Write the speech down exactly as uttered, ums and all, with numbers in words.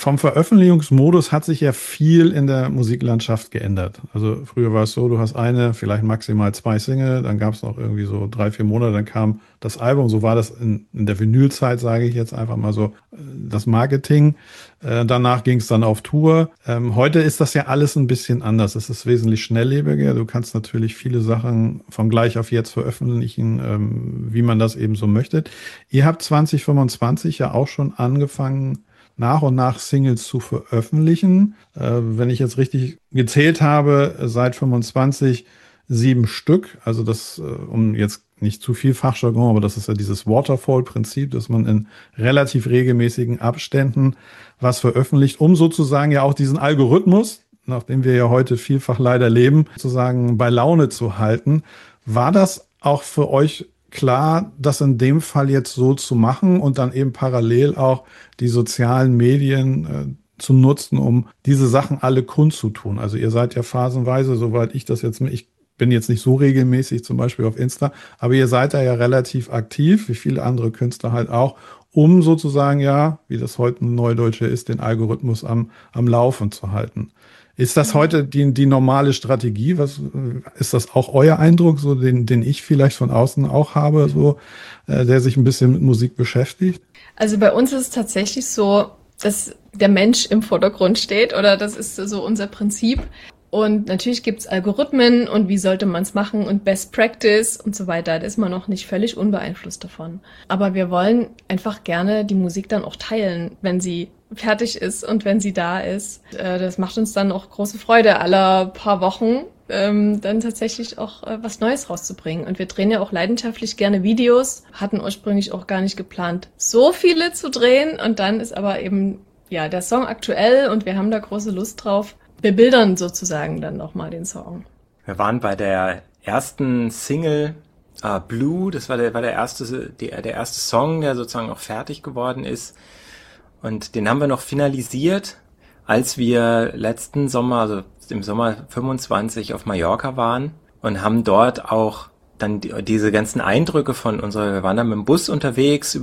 vom Veröffentlichungsmodus hat sich ja viel in der Musiklandschaft geändert. Also früher war es so, du hast eine, vielleicht maximal zwei Single, dann gab es noch irgendwie so drei, vier Monate, dann kam das Album. So war das in, in der Vinylzeit, sage ich jetzt einfach mal so, das Marketing. Äh, danach ging es dann auf Tour. Ähm, heute ist das ja alles ein bisschen anders. Es ist wesentlich schnelllebiger. Du kannst natürlich viele Sachen von gleich auf jetzt veröffentlichen, ähm, wie man das eben so möchte. Ihr habt zwanzig fünfundzwanzig ja auch schon angefangen, nach und nach Singles zu veröffentlichen. Äh, wenn ich jetzt richtig gezählt habe, seit fünfundzwanzig sieben Stück. Also das, äh, um jetzt nicht zu viel Fachjargon, aber das ist ja dieses Waterfall-Prinzip, dass man in relativ regelmäßigen Abständen was veröffentlicht, um sozusagen ja auch diesen Algorithmus, nach dem wir ja heute vielfach leider leben, sozusagen bei Laune zu halten. War das auch für euch klar, das in dem Fall jetzt so zu machen und dann eben parallel auch die sozialen Medien äh, zu nutzen, um diese Sachen alle kundzutun? Also ihr seid ja phasenweise, soweit ich das jetzt, ich bin jetzt nicht so regelmäßig zum Beispiel auf Insta, aber ihr seid da ja relativ aktiv, wie viele andere Künstler halt auch, um sozusagen ja, wie das heute ein Neudeutsche ist, den Algorithmus am, am Laufen zu halten. Ist das heute die, die normale Strategie? Was ist das auch euer Eindruck, so den, den ich vielleicht von außen auch habe, so äh, der sich ein bisschen mit Musik beschäftigt? Also bei uns ist es tatsächlich so, dass der Mensch im Vordergrund steht, oder das ist so unser Prinzip. Und natürlich gibt's Algorithmen und wie sollte man es machen und Best Practice und so weiter. Da ist man noch nicht völlig unbeeinflusst davon. Aber wir wollen einfach gerne die Musik dann auch teilen, wenn sie fertig ist und wenn sie da ist. Das macht uns dann auch große Freude, alle paar Wochen ähm, dann tatsächlich auch äh, was Neues rauszubringen. Und wir drehen ja auch leidenschaftlich gerne Videos, hatten ursprünglich auch gar nicht geplant, so viele zu drehen. Und dann ist aber eben ja der Song aktuell und wir haben da große Lust drauf. Wir bildern sozusagen dann nochmal den Song. Wir waren bei der ersten Single uh, Blue, das war der, war der erste, der, der erste Song, der sozusagen auch fertig geworden ist. Und den haben wir noch finalisiert, als wir letzten Sommer, also im Sommer fünfundzwanzig auf Mallorca waren und haben dort auch dann die, diese ganzen Eindrücke von unserer, wir waren dann mit dem Bus unterwegs